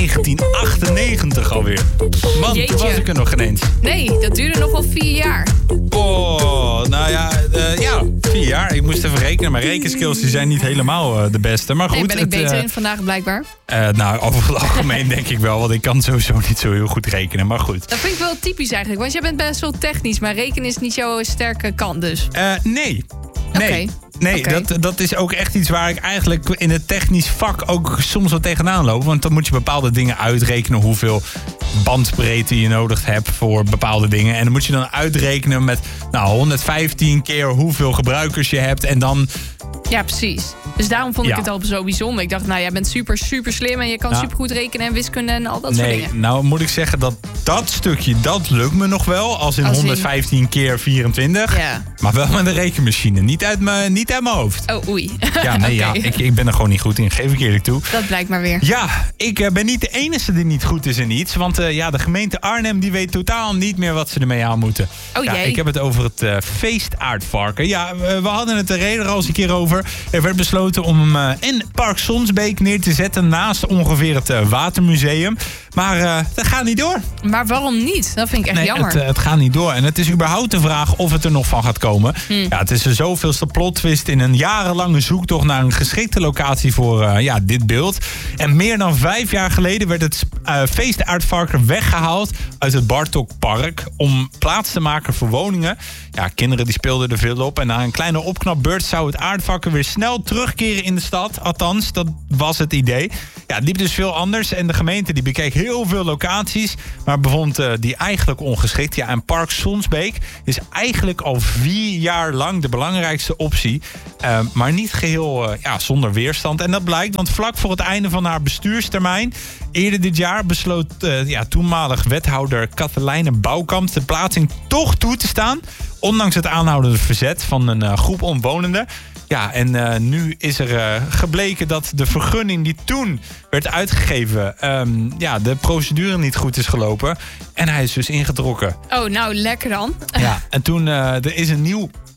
1998 alweer. Man, Jeetje. toen was ik er nog geen eens. Nee, dat duurde nog wel 4 jaar. Oh, nou ja, 4 jaar. Ik moest even rekenen. Mijn rekenskills die zijn niet helemaal de beste. Maar goed, Nee, ben ik beter in vandaag blijkbaar. Nou, over het algemeen denk ik wel. Want ik kan sowieso niet zo heel goed rekenen. Maar goed. Dat vind ik wel typisch eigenlijk. Want jij bent best wel technisch. Maar rekenen is niet jouw sterke kant dus. Nee. Oké. Nee, Oké. dat is ook echt iets waar ik eigenlijk in het technisch vak ook soms wel tegenaan loop. Want dan moet je bepaalde dingen uitrekenen. Hoeveel bandbreedte je nodig hebt voor bepaalde dingen. En dan moet je dan uitrekenen met 115 keer hoeveel gebruikers je hebt. En dan... Ja, precies. Dus daarom vond ik Ja. het al zo bijzonder. Ik dacht, jij bent super, super slim en je kan super goed rekenen en wiskunde en al dat soort dingen. Nou moet ik zeggen dat stukje, dat lukt me nog wel. Als in 115 keer 24. Ja. Maar wel met een rekenmachine. Niet uit mijn hoofd. Oh, oei. Ja, nee, Oké. ik ben er gewoon niet goed in. Geef ik eerlijk toe. Dat blijkt maar weer. Ja, ik ben niet de enige die niet goed is in iets. Want de gemeente Arnhem die weet totaal niet meer wat ze ermee aan moeten. Oh ja, jee. ik heb het over het feestaardvarken. Ja, we hadden het er eerder al eens een keer over. Er werd besloten om hem in Park Sonsbeek neer te zetten naast ongeveer het Watermuseum. Maar dat gaat niet door. Maar waarom niet? Dat vind ik echt jammer. Het gaat niet door. En het is überhaupt de vraag of het er nog van gaat komen. Ja, het is de zoveelste plot twist in een jarenlange zoektocht naar een geschikte locatie voor dit beeld. En meer dan 5 jaar geleden werd het feestaardvarken weggehaald uit het Bartokpark om plaats te maken voor woningen. Ja, kinderen die speelden er veel op. En na een kleine opknapbeurt zou het aardvarken weer snel terugkeren in de stad. Althans, dat was het idee. Ja, het liep dus veel anders. En de gemeente die bekeek heel veel locaties, maar bevond die eigenlijk ongeschikt. Ja, en Park Sonsbeek is eigenlijk al 4 jaar lang de belangrijkste optie. Maar niet geheel zonder weerstand. En dat blijkt, want vlak voor het einde van haar bestuurstermijn eerder dit jaar besloot toenmalig wethouder Katelijne Bouwkamp de plaatsing toch toe te staan. Ondanks het aanhoudende verzet van een groep omwonenden. Ja, en nu is er gebleken dat de vergunning die toen werd uitgegeven, de procedure niet goed is gelopen. En hij is dus ingetrokken. Oh, nou, lekker dan. Ja, en toen er is een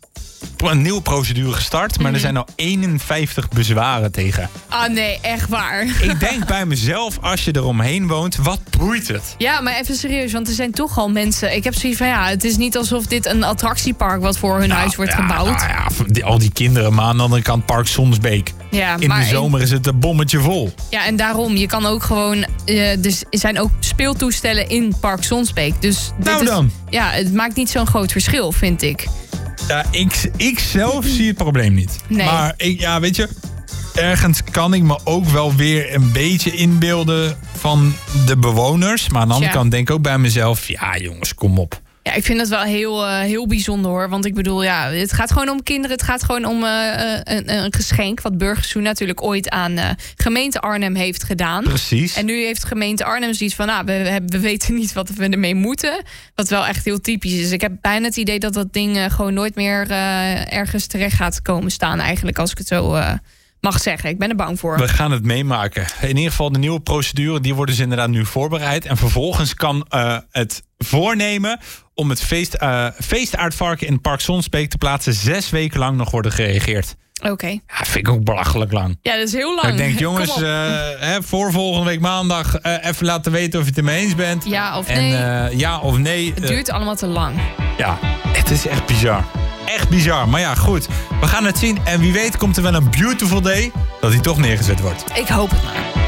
nieuwe procedure gestart, maar er zijn al 51 bezwaren tegen. Ah, nee, echt waar. Ik denk bij mezelf, als je eromheen woont, wat boeit het? Ja, maar even serieus, want er zijn toch al mensen. Ik heb zoiets van, het is niet alsof dit een attractiepark wat voor hun huis wordt gebouwd. Al die kinderen, maar aan de andere kant Park Sonsbeek. Ja, in de zomer is het een bommetje vol. Ja, en daarom, je kan ook gewoon... dus er zijn ook speeltoestellen in Park Sonsbeek. Dus dan. Ja, het maakt niet zo'n groot verschil, vind ik. Ja, ik zelf zie het probleem niet. Nee. Maar weet je, ergens kan ik me ook wel weer een beetje inbeelden van de bewoners. Maar aan de andere kant denk ik ook bij mezelf, ja jongens, kom op. Ja, ik vind dat wel heel bijzonder hoor. Want ik bedoel, het gaat gewoon om kinderen. Het gaat gewoon om een geschenk. Wat Burgersoen natuurlijk ooit aan gemeente Arnhem heeft gedaan. Precies. En nu heeft gemeente Arnhem zoiets van, we weten niet wat we ermee moeten. Wat wel echt heel typisch is. Ik heb bijna het idee dat dat ding gewoon nooit meer ergens terecht gaat komen staan. Eigenlijk, als ik het zo mag zeggen. Ik ben er bang voor. We gaan het meemaken. In ieder geval de nieuwe procedure, die wordt dus inderdaad nu voorbereid. En vervolgens kan het voornemen om het feestaardvarken in Park Sonsbeek te plaatsen 6 weken lang nog worden gereageerd. Oké. Ja, vind ik ook belachelijk lang. Ja, dat is heel lang. Ik denk, jongens, voor volgende week maandag even laten weten of je het ermee eens bent. Ja of nee. Ja of nee. Het duurt allemaal te lang. Ja, het is echt bizar. Echt bizar. Maar ja, goed. We gaan het zien. En wie weet komt er wel een beautiful day dat hij toch neergezet wordt. Ik hoop het maar.